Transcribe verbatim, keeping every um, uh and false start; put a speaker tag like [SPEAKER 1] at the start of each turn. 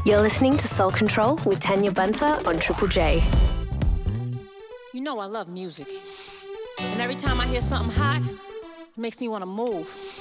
[SPEAKER 1] You're listening to Soul Control with Tanya Bunter on Triple J.
[SPEAKER 2] You know I love music. And every time I hear something hot, it makes me want to move.